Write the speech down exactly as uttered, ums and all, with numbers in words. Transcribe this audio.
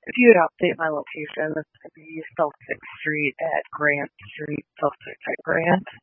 If you would update my location, it's going to be Celtic Street at Grant Street, Celtic at Grant.